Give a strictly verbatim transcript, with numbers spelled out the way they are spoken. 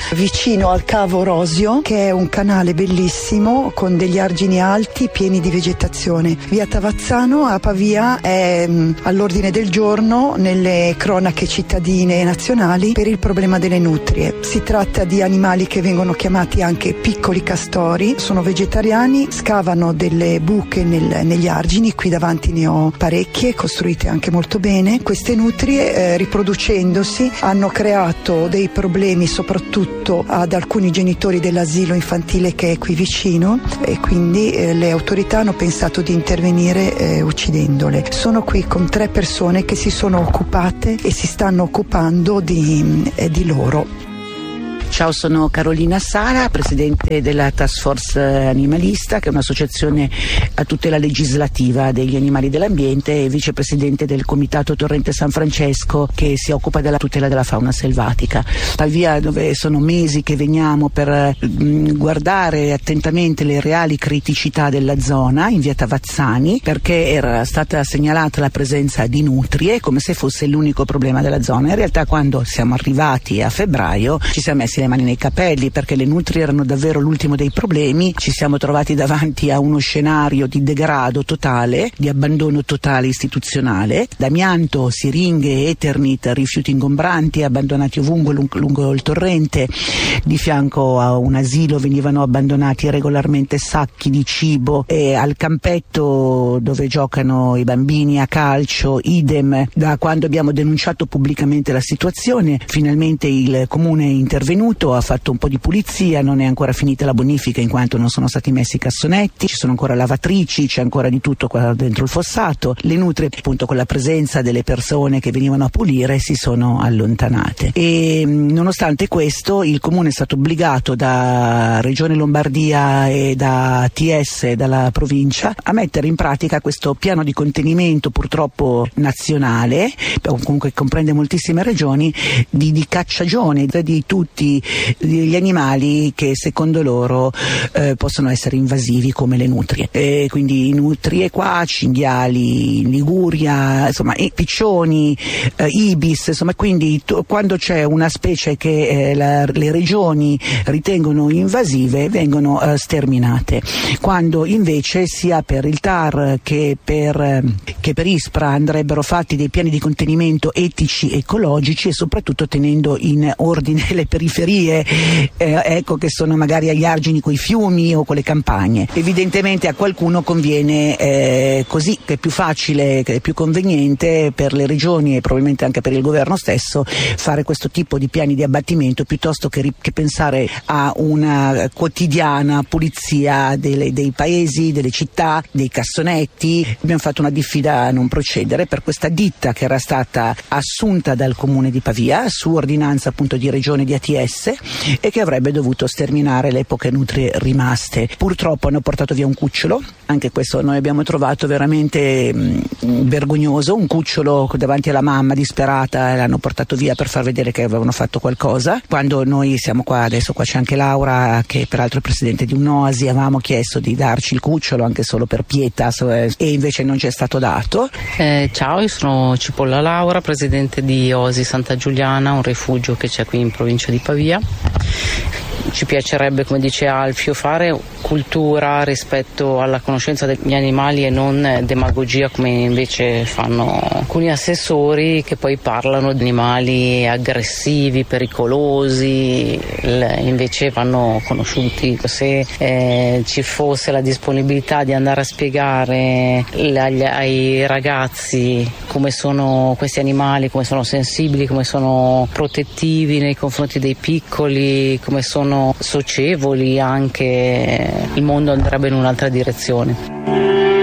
vicino al Cavo Rosio, che è un canale bellissimo con degli argini alti pieni di vegetazione. Via Tavazzano a Pavia è mh, all'ordine del giorno nelle cronache cittadine e nazionali per il problema delle nutrie. Si tratta di animali che vengono chiamati anche piccoli castori, sono vegetariani, scavano delle buche nel, negli argini, qui davanti ne ho parecchie, costruite anche molto bene. Queste nutrie eh, riproducendosi hanno creato dei problemi soprattutto ad alcuni genitori dell'asilo infantile che è qui vicino, e quindi eh, le autorità hanno pensato di intervenire eh, uccidendole. Sono qui con tre persone che si sono occupate e si stanno occupando di, eh, di loro. Ciao, sono Carolina Sara, presidente della Task Force Animalista, che è un'associazione a tutela legislativa degli animali dell'ambiente, e vicepresidente del Comitato Torrente San Francesco, che si occupa della tutela della fauna selvatica. Pavia, dove sono mesi che veniamo per mh, guardare attentamente le reali criticità della zona, in via Tavazzani, perché era stata segnalata la presenza di nutrie come se fosse l'unico problema della zona. In realtà, quando siamo arrivati a febbraio, ci siamo messi le mani nei capelli, perché le nutrie erano davvero l'ultimo dei problemi. Ci siamo trovati davanti a uno scenario di degrado totale, di abbandono totale istituzionale, d'amianto, siringhe, eternit, rifiuti ingombranti abbandonati ovunque lungo, lungo il torrente. Di fianco a un asilo venivano abbandonati regolarmente sacchi di cibo, e al campetto dove giocano i bambini a calcio idem. Da quando abbiamo denunciato pubblicamente la situazione, finalmente il comune è intervenuto, ha fatto un po' di pulizia, non è ancora finita la bonifica in quanto non sono stati messi i cassonetti, ci sono ancora lavatrici, c'è ancora di tutto qua dentro il fossato. Le nutrie, appunto, con la presenza delle persone che venivano a pulire, si sono allontanate, e nonostante questo il comune è stato obbligato da Regione Lombardia e da T S, dalla provincia, a mettere in pratica questo piano di contenimento, purtroppo nazionale, comunque comprende moltissime regioni, di, di cacciagione di tutti gli animali che secondo loro eh, possono essere invasivi, come le nutrie. E quindi nutrie qua, cinghiali in Liguria, insomma, e piccioni, eh, ibis, insomma, quindi to, quando c'è una specie che eh, la, le regioni ritengono invasive, vengono eh, sterminate. Quando invece sia per il T A R che per, eh, che per ISPRA andrebbero fatti dei piani di contenimento etici, ecologici, e soprattutto tenendo in ordine le periferie, eh, ecco, che sono magari agli argini coi fiumi o con le campagne. Evidentemente a qualcuno conviene eh, così, che è più facile, che è più conveniente per le regioni e probabilmente anche per il governo stesso, fare questo tipo di piani di abbattimento piuttosto che, che pensare a una quotidiana pulizia delle, dei paesi, delle città, dei cassonetti. Abbiamo fatto una diffida a non procedere per questa ditta che era stata assunta dal comune di Pavia su ordinanza appunto di regione di A T S, e che avrebbe dovuto sterminare le poche nutrie rimaste. Purtroppo hanno portato via un cucciolo, anche questo noi abbiamo trovato veramente mh, vergognoso, un cucciolo davanti alla mamma disperata, e l'hanno portato via per far vedere che avevano fatto qualcosa. Quando noi siamo qua, adesso qua c'è anche Laura, che peraltro è presidente di un'oasi, avevamo chiesto di darci il cucciolo anche solo per pietà, e invece non ci è stato dato. Eh, ciao, io sono Cipolla Laura, presidente di Oasi Santa Giuliana, un rifugio che c'è qui in provincia di Pavia. Ci piacerebbe, come dice Alfio, fare cultura rispetto alla conoscenza degli animali e non demagogia come invece fanno alcuni assessori, che poi parlano di animali aggressivi, pericolosi, invece vanno conosciuti. Se eh, ci fosse la disponibilità di andare a spiegare agli, ai ragazzi come sono questi animali, come sono sensibili, come sono protettivi nei confronti dei piccoli, come sono socievoli anche, il mondo andrebbe in un'altra direzione.